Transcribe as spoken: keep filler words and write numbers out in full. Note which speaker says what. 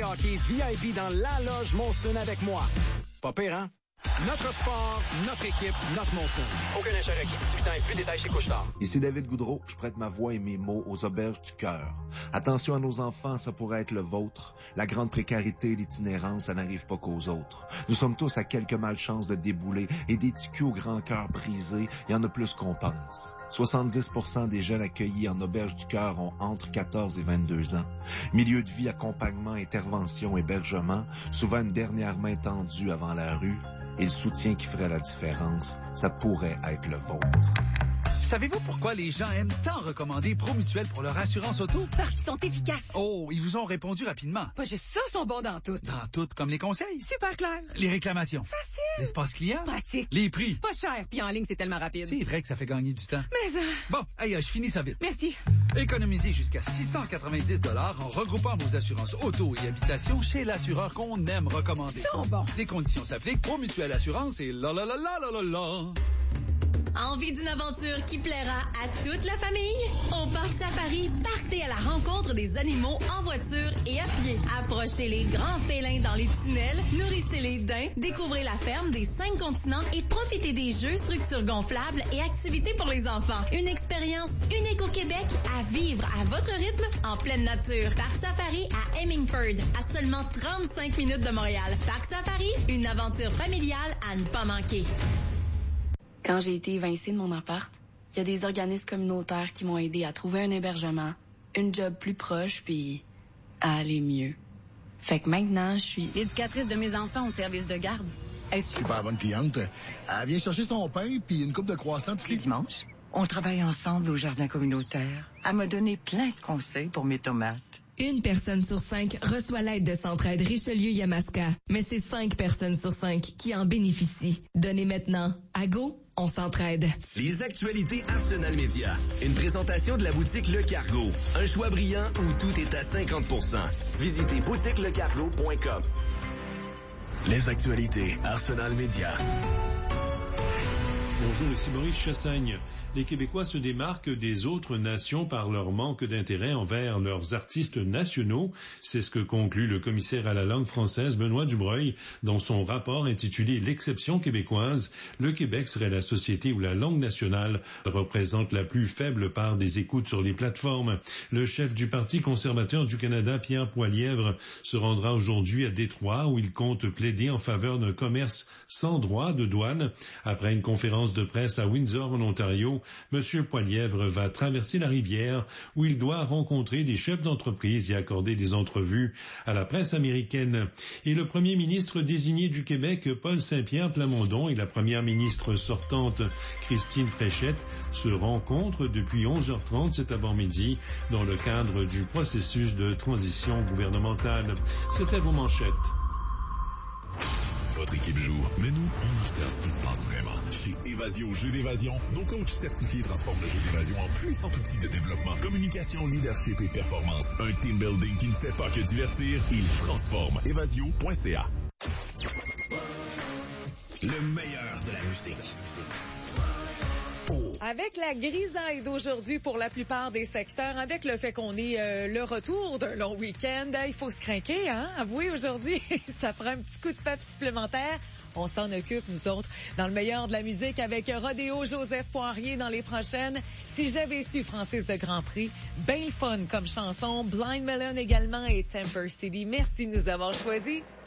Speaker 1: hockey V I P dans la loge Molson avec moi. Pas pire, hein? Notre sport, notre équipe, notre Molson. Aucun achat requis, dix-huit ans et plus, détails chez Couche-Tard.
Speaker 2: Ici David Goudreau, je prête ma voix et mes mots aux auberges du cœur. Attention à nos enfants, ça pourrait être le vôtre. La grande précarité et l'itinérance, ça n'arrive pas qu'aux autres. Nous sommes tous à quelques malchances de débouler et des ticus au grand cœur brisé, il y en a plus qu'on pense. soixante-dix pour cent des jeunes accueillis en auberge du cœur ont entre quatorze et vingt-deux ans. Milieu de vie, accompagnement, intervention, hébergement, souvent une dernière main tendue avant la rue. Et le soutien qui ferait la différence, ça pourrait être le vôtre.
Speaker 3: Savez-vous pourquoi les gens aiment tant recommander Promutuel pour leur assurance auto?
Speaker 4: Parce qu'ils sont efficaces.
Speaker 3: Oh, ils vous ont répondu rapidement.
Speaker 4: Pas juste ça, sont bons dans tout.
Speaker 3: Dans tout, comme les conseils.
Speaker 4: Super clair.
Speaker 3: Les réclamations.
Speaker 4: Facile.
Speaker 3: L'espace client.
Speaker 4: Pratique.
Speaker 3: Les prix.
Speaker 4: Pas cher, puis en ligne, c'est tellement rapide.
Speaker 3: C'est vrai que ça fait gagner du temps.
Speaker 4: Mais ça...
Speaker 3: Bon, hey, je finis ça vite.
Speaker 4: Merci.
Speaker 3: Économisez jusqu'à six cent quatre-vingt-dix dollars en regroupant vos assurances auto et habitation chez l'assureur qu'on aime recommander.
Speaker 4: Ils sont bons.
Speaker 3: Les conditions s'appliquent. Promutuel Assurance et la la la la la la la.
Speaker 5: Envie d'une aventure qui plaira à toute la famille? Au Parc Safari, partez à la rencontre des animaux en voiture et à pied. Approchez les grands félins dans les tunnels, nourrissez les daims, découvrez la ferme des cinq continents et profitez des jeux, structures gonflables et activités pour les enfants. Une expérience unique au Québec à vivre à votre rythme en pleine nature. Parc Safari à Hemingford, à seulement trente-cinq minutes de Montréal. Parc Safari, une aventure familiale à ne pas manquer.
Speaker 6: Quand j'ai été évincée de mon appart, il y a des organismes communautaires qui m'ont aidé à trouver un hébergement, une job plus proche, puis à aller mieux. Fait que maintenant, je suis
Speaker 7: l'éducatrice de mes enfants au service de garde. Elle
Speaker 8: super bonne cliente. Elle vient chercher son pain puis une coupe de croissants tous les dimanches.
Speaker 9: On travaille ensemble au jardin communautaire. Elle m'a donné plein de conseils pour mes tomates.
Speaker 10: Une personne sur cinq reçoit l'aide de Centraide Richelieu-Yamaska, mais c'est cinq personnes sur cinq qui en bénéficient. Donnez maintenant. À Go, on s'entraide.
Speaker 11: Les actualités Arsenal Média. Une présentation de la boutique Le Cargo. Un choix brillant où tout est à cinquante pour cent. Visitez boutique le cargo point com.
Speaker 12: Les actualités Arsenal Média.
Speaker 13: Bonjour, ici Maurice Chassaigne. Les Québécois se démarquent des autres nations par leur manque d'intérêt envers leurs artistes nationaux. C'est ce que conclut le commissaire à la langue française Benoît Dubreuil dans son rapport intitulé « L'exception québécoise ». Le Québec serait la société où la langue nationale représente la plus faible part des écoutes sur les plateformes. Le chef du Parti conservateur du Canada, Pierre Poilievre, se rendra aujourd'hui à Détroit où il compte plaider en faveur d'un commerce sans droit de douane. Après une conférence de presse à Windsor, en Ontario, M. Poilievre va traverser la rivière où il doit rencontrer des chefs d'entreprise et accorder des entrevues à la presse américaine. Et le premier ministre désigné du Québec, Paul Saint-Pierre Plamondon, et la première ministre sortante, Christine Fréchette, se rencontrent depuis onze heures trente cet avant-midi dans le cadre du processus de transition gouvernementale. C'était vos manchettes.
Speaker 12: Votre équipe joue, mais nous, on observe ce qui se passe vraiment. Chez Évasion Jeux d'évasion, nos coachs certifiés transforment le jeu d'évasion en puissant outil de développement, communication, leadership et performance. Un team building qui ne fait pas que divertir, il transforme. Évasion point c a. Le meilleur de la musique.
Speaker 14: Oh. Avec la grisaille d'aujourd'hui pour la plupart des secteurs, avec le fait qu'on est euh, le retour d'un long week-end, il faut se craquer, hein? Avouez aujourd'hui, ça prend un petit coup de pep supplémentaire. On s'en occupe, nous autres, dans le meilleur de la musique avec Rodéo Joseph Poirier dans les prochaines. Si j'avais su, Francis de Grandpré, bien fun comme chanson, Blind Melon également et Temper City. Merci de nous avoir choisis.